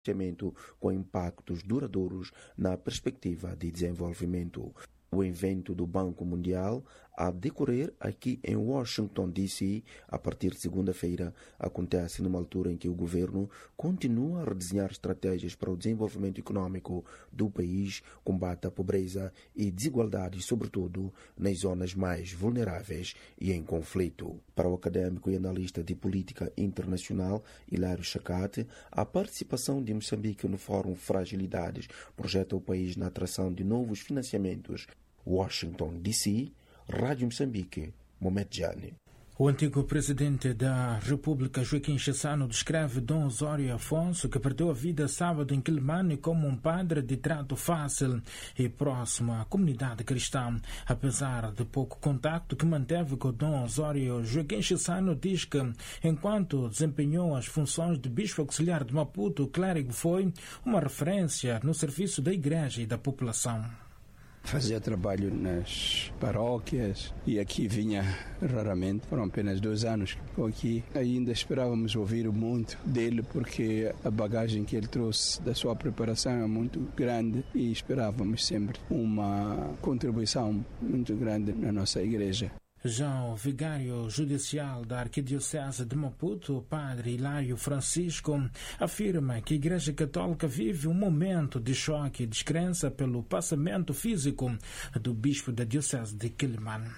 financiamento com impactos duradouros na perspectiva de desenvolvimento. O evento do Banco Mundial a decorrer aqui em Washington, D.C., a partir de segunda-feira, acontece numa altura em que o governo continua a redesenhar estratégias para o desenvolvimento econômico do país, combate à pobreza e desigualdades, sobretudo nas zonas mais vulneráveis e em conflito. Para o académico e analista de política internacional Hilário Chacate, a participação de Moçambique no Fórum Fragilidades projeta o país na atração de novos financiamentos. Washington, D.C., Rádio Moçambique, Mohamed Jani. O antigo presidente da República, Joaquim Chissano, descreve Dom Osório Afonso, que perdeu a vida sábado em Quelimane, como um padre de trato fácil e próximo à comunidade cristã. Apesar de pouco contacto que manteve com Dom Osório, Joaquim Chissano diz que, enquanto desempenhou as funções de bispo auxiliar de Maputo, o clérigo foi uma referência no serviço da igreja e da população. Fazia trabalho nas paróquias e aqui vinha raramente. Foram apenas 2 anos que ficou aqui. Ainda esperávamos ouvir muito dele porque a bagagem que ele trouxe da sua preparação é muito grande e esperávamos sempre uma contribuição muito grande na nossa igreja. Já o vigário judicial da Arquidiocese de Maputo, o padre Hilário Francisco, afirma que a Igreja Católica vive um momento de choque e descrença pelo passamento físico do bispo da Diocese de Quelimane.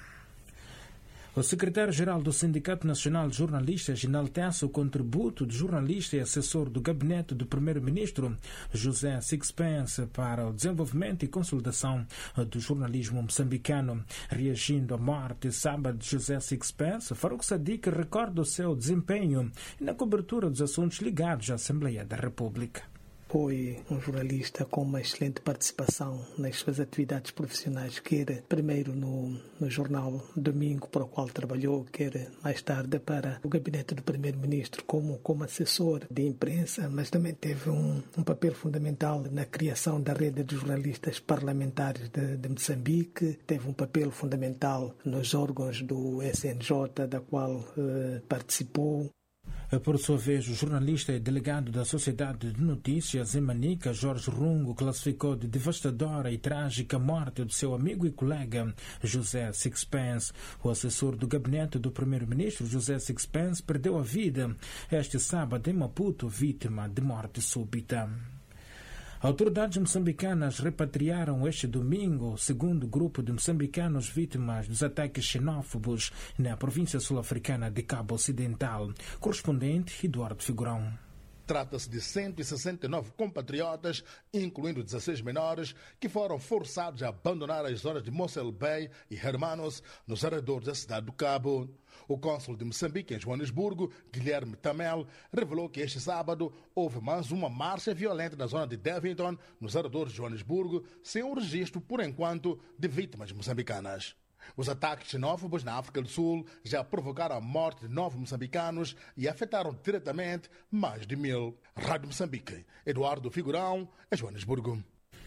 O secretário-geral do Sindicato Nacional de Jornalistas enaltece o contributo de jornalista e assessor do gabinete do primeiro-ministro José Sixpence para o desenvolvimento e consolidação do jornalismo moçambicano. Reagindo à morte sábado de José Sixpence, Farouk Sadiq recorda o seu desempenho na cobertura dos assuntos ligados à Assembleia da República. Foi um jornalista com uma excelente participação nas suas atividades profissionais, quer primeiro no jornal Domingo, para o qual trabalhou, quer mais tarde para o gabinete do primeiro-ministro como assessor de imprensa, mas também teve um papel fundamental na criação da rede de jornalistas parlamentares de Moçambique, teve um papel fundamental nos órgãos do SNJ, da qual participou. Por sua vez, o jornalista e delegado da Sociedade de Notícias em Manica, Jorge Rungo, classificou de devastadora e trágica a morte do seu amigo e colega José Sixpence. O assessor do gabinete do primeiro-ministro, José Sixpence, perdeu a vida este sábado em Maputo, vítima de morte súbita. Autoridades moçambicanas repatriaram este domingo o segundo grupo de moçambicanos vítimas dos ataques xenófobos na província sul-africana de Cabo Ocidental. Correspondente Eduardo Figurão. Trata-se de 169 compatriotas, incluindo 16 menores, que foram forçados a abandonar as zonas de Mossel Bay e Hermanos, nos arredores da cidade do Cabo. O cônsul de Moçambique em Joanesburgo, Guilherme Tamel, revelou que este sábado houve mais uma marcha violenta na zona de Devonton, nos arredores de Joanesburgo, sem um registro, por enquanto, de vítimas moçambicanas. Os ataques xenófobos na África do Sul já provocaram a morte de 9 moçambicanos e afetaram diretamente mais de 1000. Rádio Moçambique, Eduardo Figurão, em Joanesburgo.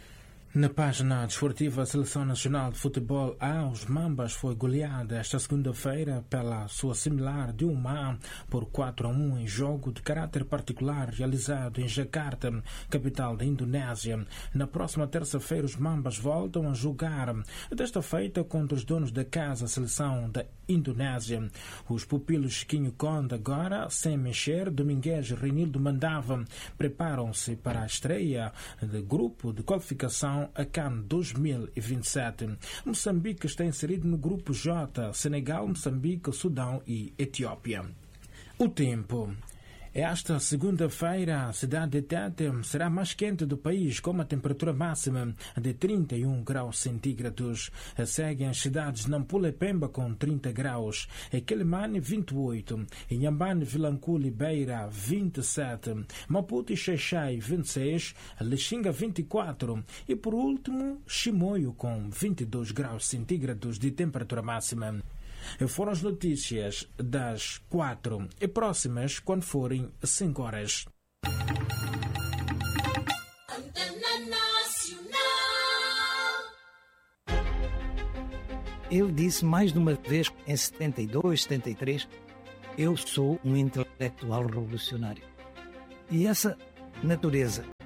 Na página desportiva, a Seleção Nacional de Futebol A, os Mambas, foi goleada esta segunda-feira pela sua similar de Oman por 4-1 em jogo de caráter particular realizado em Jakarta, capital da Indonésia. Na próxima terça-feira, os Mambas voltam a jogar, desta feita contra os donos da casa, a Seleção da Indonésia. Os pupilos Chiquinho Conde, agora sem mexer, Domingues e Reinildo Mandava, preparam-se para a estreia de grupo de qualificação a CAN 2027. Moçambique está inserido no grupo J, Senegal, Moçambique, Sudão e Etiópia. O tempo. Esta segunda-feira, a cidade de Tete será a mais quente do país, com uma temperatura máxima de 31 graus centígrados. Seguem as cidades de Nampula e Pemba com 30 graus, Quelimane 28, Inhambane, Vilanculo e Beira 27, Maputo e Xai-Xai 26, Lixinga 24 e, por último, Chimoio com 22 graus centígrados de temperatura máxima. Foram as notícias das 4 e próximas quando forem 5 horas. Ele disse mais de uma vez, em 72, 73, eu sou um intelectual revolucionário. E essa natureza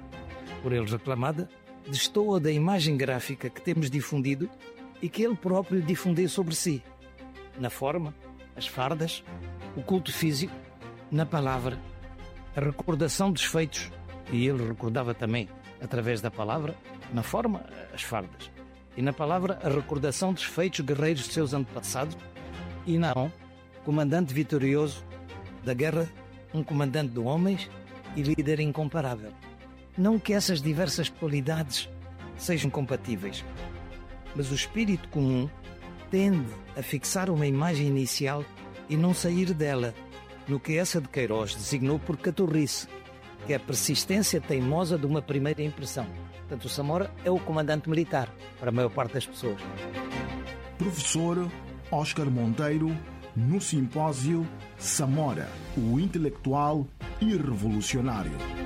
por ele reclamada, destoa da imagem gráfica que temos difundido e que ele próprio difundiu sobre si, na forma, as fardas, o culto físico, na palavra, a recordação dos feitos, e ele recordava também, através da palavra, na forma, as fardas, e na palavra, a recordação dos feitos guerreiros de seus antepassados, e não, comandante vitorioso da guerra, um comandante de homens e líder incomparável. Não que essas diversas qualidades sejam compatíveis, mas o espírito comum tende a fixar uma imagem inicial e não sair dela, no que essa de Queiroz designou por caturrice, que é a persistência teimosa de uma primeira impressão. Portanto, o Samora é o comandante militar, para a maior parte das pessoas. Professor Oscar Monteiro, no simpósio Samora, o intelectual e revolucionário.